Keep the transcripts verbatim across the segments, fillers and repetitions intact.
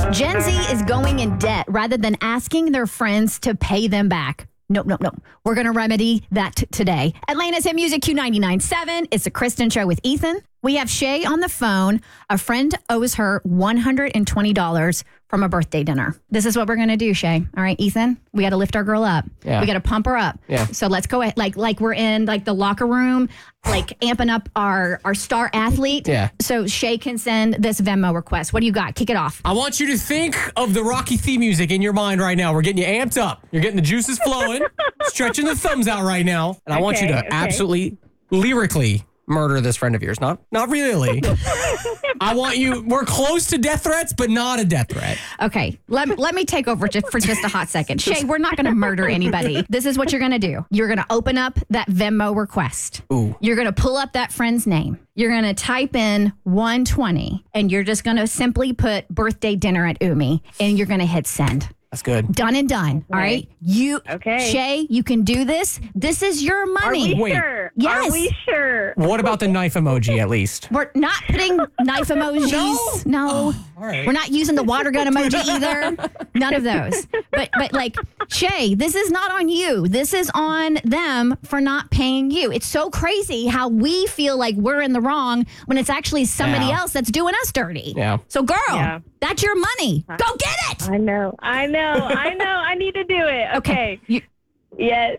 Gen Z is going in debt rather than asking their friends to pay them back. Nope, nope, nope. We're going to remedy that t- today. Atlanta's Hit Music Q ninety-nine point seven. It's the Kristen Show with Ethan. We have Shay on the phone. A friend owes her one hundred twenty dollars from a birthday dinner. This is what we're going to do, Shay. All right, Ethan, we got to lift our girl up. Yeah. We got to pump her up. Yeah. So let's go ahead. Like, like we're in like the locker room, like amping up our, our star athlete. Yeah. So Shay can send this Venmo request. What do you got? Kick it off. I want you to think of the Rocky theme music in your mind right now. We're getting you amped up. You're getting the juices flowing, stretching the thumbs out right now. And I want you to Okay, okay. absolutely, lyrically murder this friend of yours. Not not really. I want you, we're close to death threats, but not a death threat. Okay, let, let me take over just for just a hot second. Shay, we're not going to murder anybody. This is what you're going to do. You're going to open up that Venmo request. Ooh. You're going to pull up that friend's name. You're going to type in one twenty, and you're just going to simply put birthday dinner at Umi, and you're going to hit send. That's good. Done and done. All right. You, Okay. Shay, you can do this. This is your Are money. we Wait. sure? Yes. Are we sure? What about the knife emoji at least? We're not putting knife emojis. No? No. Oh, all right. We're not using the water gun emoji either. None of those. But but like Shay, this is not on you. This is on them for not paying you. It's so crazy how we feel like we're in the wrong when it's actually somebody Yeah. else that's doing us dirty. Yeah. So girl, Yeah. that's your money. Go get it. I know. I know. I know. I need to do it. Okay. You Yes.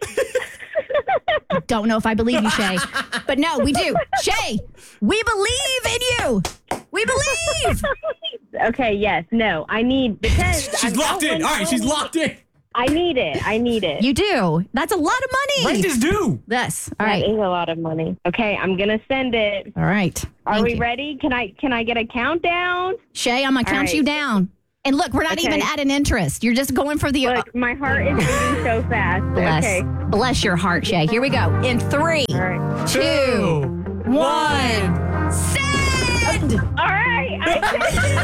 don't know if I believe you, Shay. But no, we do. Shay, we believe in you. We believe. Okay. Yes. No. I need because She's I'm locked in. going All right, she's home. locked in. I need it. I need it. You do. That's a lot of money. Rent is due. This. All That right. is a lot of money. Okay. I'm gonna send it. All right. Are Thank we you. ready? Can I? Can I get a countdown? Shay, I'm going to All count right. you down. And look, we're not Okay. even at an interest. You're just going for the Look, my heart is beating so fast. bless. Okay. Bless your heart, Shay. Here we go. In three, All right. two,